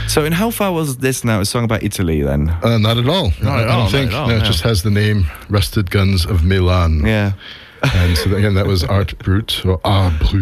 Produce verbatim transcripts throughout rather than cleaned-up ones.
So, and how far was this now? A song about Italy, then? Uh, not at all. Not I, at I all. don't think. Not at all, no, it no. just has the name Rusted Guns of Milan. Yeah. And so again, that was Art Brut or Art Brut.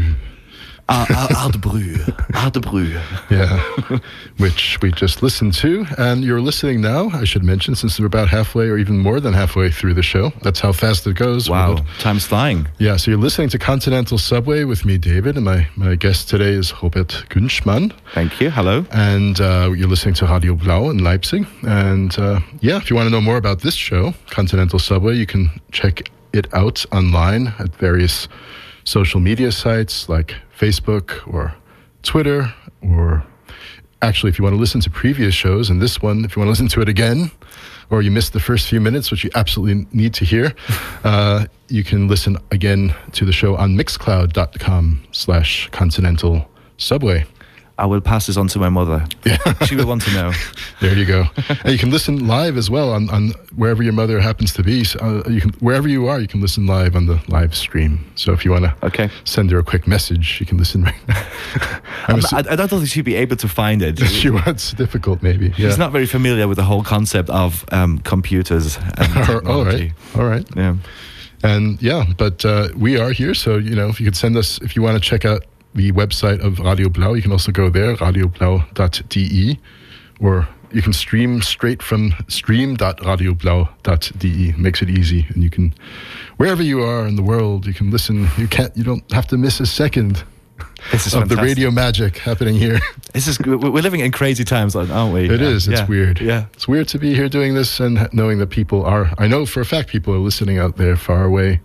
Art de Bru. Art de Bru. Yeah, which we just listened to. And you're listening now, I should mention, since we're about halfway or even more than halfway through the show. That's how fast it goes. Wow, Robert. time's flying. Yeah, so you're listening to Continental Subway with me, David, and my, my guest today is Robert Günschmann. Thank you. Hello. And uh, you're listening to Radio Blau in Leipzig. And uh, yeah, if you want to know more about this show, Continental Subway, you can check it out online at various social media sites like Facebook or Twitter, or actually, if you want to listen to previous shows, and this one, if you want to listen to it again, or you missed the first few minutes, which you absolutely need to hear, uh, you can listen again to the show on mixcloud.com slash Continental Subway. I will pass this on to my mother. Yeah. She will want to know. There you go. And you can listen live as well on, on wherever your mother happens to be. So, uh, you can, wherever you are, you can listen live on the live stream. So if you want to Okay. send her a quick message, you can listen right now. Um, I, I don't think she'd be able to find it. She wants difficult, maybe. Yeah. She's not very familiar with the whole concept of um, computers and technology. All right. All right. Yeah. And yeah, but uh, we are here. So, you know, if you could send us, if you want to check out the website of Radio Blau, you can also go there, radio blau dot d e, or you can stream straight from stream dot radio blau dot d e. Makes it easy, and you can, wherever you are in the world, you can listen. You can't, you don't have to miss a second This is of fantastic. the radio magic happening here. This is we're we're living in crazy times, aren't we? It Yeah. is. It's Yeah. weird. Yeah. It's weird to be here doing this and ha- knowing that people are, I know for a fact people are listening out there far away,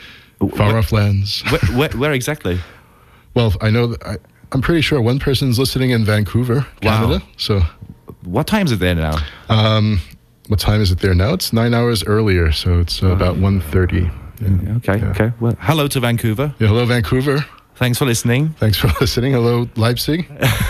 far Where, off lands. where, where, where exactly? Well, I know that I, I'm pretty sure one person's listening in Vancouver, Canada. Wow. So, What time is it there now? um, what time is it there now? It's nine hours earlier, so it's uh, about one thirty. Yeah. Okay. Yeah. Okay. Well, hello to Vancouver. Yeah, hello, Vancouver. Thanks for listening. Thanks for listening. Hello, Leipzig,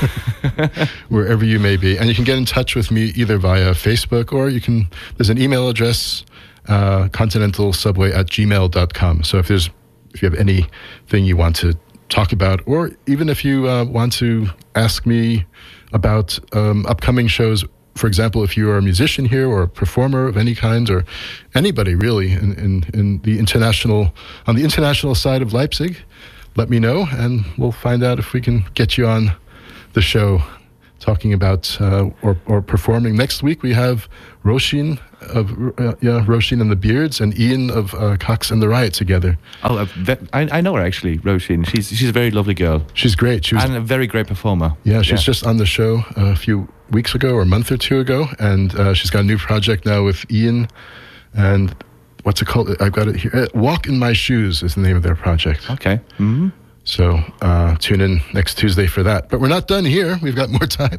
wherever you may be. And you can get in touch with me either via Facebook, or you can, there's an email address, uh, continentalsubway at gmail dot com. So if there's, if you have anything you want to talk about, or even if you uh, want to ask me about um, upcoming shows, for example, if you are a musician here or a performer of any kind, or anybody really in, in, in the international, on the international side of Leipzig, let me know, and we'll find out if we can get you on the show talking about uh, or, or performing. Next week we have Roshin of uh, yeah Roshin and the Beards and Ian of uh, Cox and the Riot together. Oh, uh, that, I, I know her actually, Roshin. She's she's a very lovely girl She's great. She was and a very great performer. yeah, she was just on the show a few weeks ago or a month or two ago, and uh, she's got a new project now with Ian, and what's it called? I've got it here. Uh, Walk in My Shoes is the name of their project. Okay. Mm-hmm. So uh, tune in next Tuesday for that. But we're not done here. We've got more time.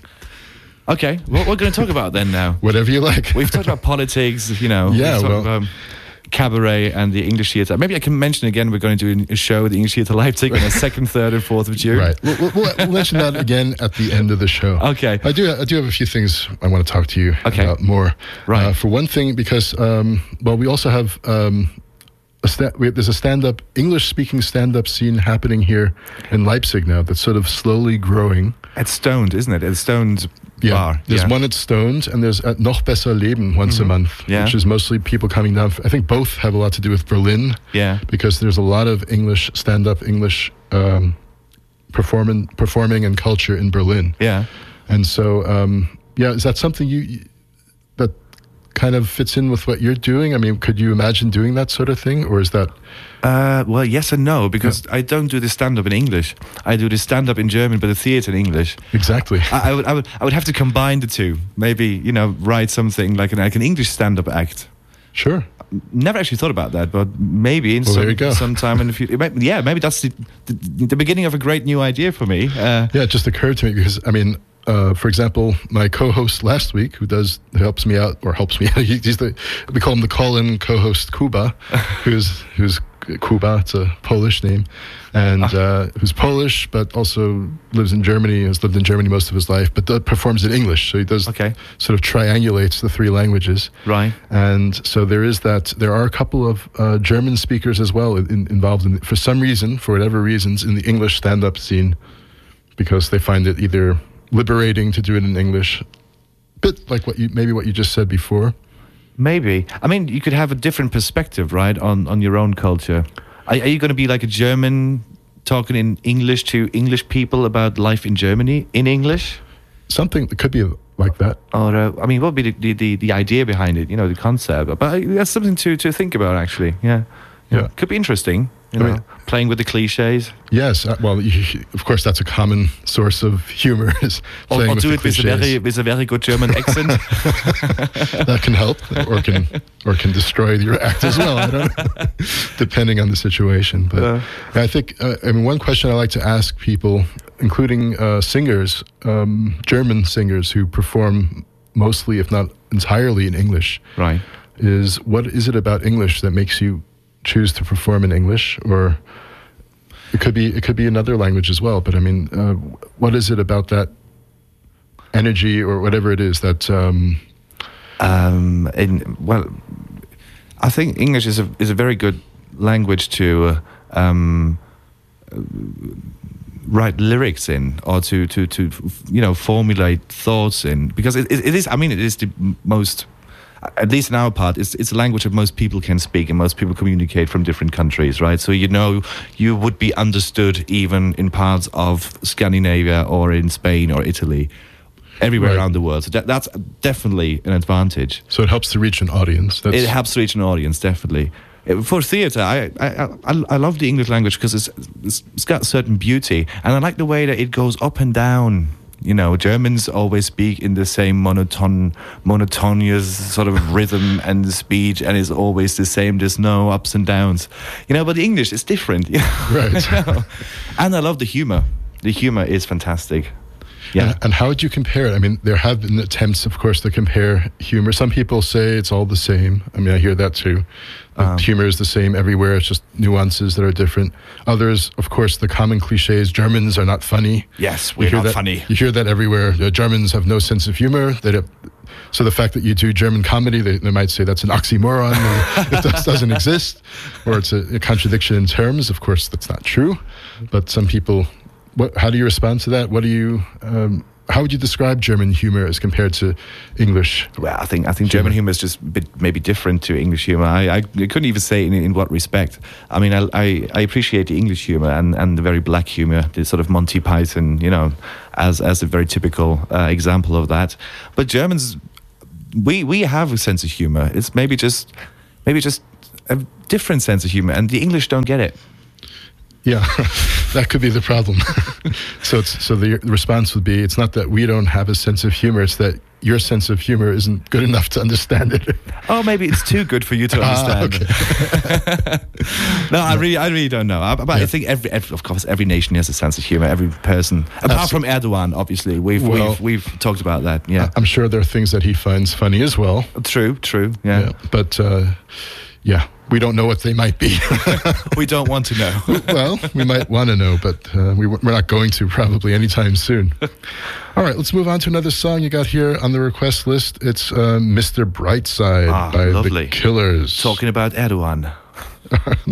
Okay. What we're going to talk about then now? Whatever you like. We've talked about politics, you know. Yeah, we've talked well- about cabaret and the English theatre. Maybe I can mention again, we're going to do a show at the English Theatre Leipzig on the second, third, and fourth of June. Right. We'll, we'll, we'll mention that again at the end of the show. Okay. I do. I do have a few things I want to talk to you Okay. about more. Right. Uh, for one thing, because um, well, we also have. Um, a sta- we, there's a stand-up, English-speaking stand-up scene happening here in Leipzig now that's sort of slowly growing. It's Stoned, isn't it? It's Stoned Yeah, bar. there's yeah. one at Stoned, and there's at Noch Besser Leben once a month, Yeah. which is mostly people coming down. I think both have a lot to do with Berlin, Yeah. because there's a lot of English stand-up, English um, performing, performing and culture in Berlin. Yeah. And so, um, yeah, is that something you, you that kind of fits in with what you're doing? I mean, could you imagine doing that sort of thing, or is that? Uh, well, yes and no, because I don't do the stand-up in English. I do the stand-up in German, but the theatre in English. Exactly. I, I would, I would, I would have to combine the two. Maybe, you know, write something like an, like an English stand-up act. Sure. Never actually thought about that, but maybe in Well, there you go. some sometime in the future. It might- Yeah, maybe that's the, the the beginning of a great new idea for me. Uh, Yeah, it just occurred to me because, I mean, uh, for example, my co-host last week, who does who helps me out or helps me out, he- he's the we call him the call-in co-host Kuba, who's who's Kuba. It's a Polish name, and uh, who's Polish but also lives in Germany. Has lived in Germany most of his life, but uh, performs in English. So he does Okay. sort of triangulates the three languages. Right. And so there is that. There are a couple of uh, German speakers as well in, involved in, for some reason, for whatever reasons, in the English stand-up scene, because they find it either liberating to do it in English? Bit like what you maybe what you just said before. Maybe. I mean, you could have a different perspective, right, on, on your own culture. Are, are you going to be like a German talking in English to English people about life in Germany in English? Something that could be like that. Or, uh, I mean, what would be the, the, the, the idea behind it, you know, the concept? But that's something to, to think about, actually, yeah. Yeah. yeah. Could be interesting, you know, I mean, playing with the cliches. Yes, uh, well, you, of course, that's a common source of humor, is playing or, or with do the it cliches. with a, very, with a very good German accent. That can help, or can or can destroy your act as well, I don't know, depending on the situation. But uh, I think, uh, I mean, one question I like to ask people, including uh, singers, um, German singers who perform mostly, if not entirely, in English, right, is what is it about English that makes you choose to perform in English? Or it could be it could be another language as well, but I mean, uh, what is it about that energy or whatever it is that um um in well I think English is a is a very good language to uh, um write lyrics in, or to to to you know, formulate thoughts in, because it, it is, I mean, it is the most, at least in our part, it's, it's a language that most people can speak, and most people communicate from different countries, right? So, you know, you would be understood even in parts of Scandinavia or in Spain or Italy, everywhere right. around the world. So that, that's definitely an advantage. So it helps to reach an audience. That's... It helps to reach an audience, definitely. For theatre, I, I I I love the English language because it's, it's it's got certain beauty, and I like the way that it goes up and down. You know, Germans always speak in the same monotone, monotonous sort of rhythm and speech, and it's always the same. There's no ups and downs, you know. But the English is different, you know? Right? You know? And I love the humor. The humor is fantastic. Yeah. And, and how would you compare it? I mean, there have been attempts, of course, to compare humor. Some people say it's all the same. I mean, I hear that too. Um, humor is the same everywhere. It's just nuances that are different. Others, of course, the common cliches, Germans are not funny. Yes, we're not that, funny. You hear that everywhere. Uh, Germans have no sense of humor. They have, so the fact that you do German comedy, they, they might say that's an oxymoron. It does, doesn't exist. Or it's a, a contradiction in terms. Of course, that's not true. But some people... What, how do you respond to that? What do you? Um, how would you describe German humor as compared to English? Well, I think I think humor. German humor is just a bit maybe different to English humor. I, I, I couldn't even say in, in what respect. I mean, I, I, I appreciate the English humor and, and the very black humor, the sort of Monty Python, you know, as as a very typical uh, example of that. But Germans, we we have a sense of humor. It's maybe just maybe just a different sense of humor, and the English don't get it. Yeah, that could be the problem. so it's, so the, the response would be, it's not that we don't have a sense of humor, it's that your sense of humor isn't good enough to understand it. Oh, maybe it's too good for you to understand. Ah, okay. No, I really, I really don't know. I, but yeah. I think every, every, of course, every nation has a sense of humor. Every person, apart from Erdogan, obviously, we've well, we've we've talked about that. Yeah, I'm sure there are things that he finds funny as well. True, true. Yeah, yeah. But uh, yeah. We don't know what they might be. We don't want to know. Well, we might want to know, but uh, we, we're not going to probably anytime soon. All right, let's move on to another song you got here on the request list. It's uh, Mister Brightside ah, by lovely. The Killers. Talking about Erdogan.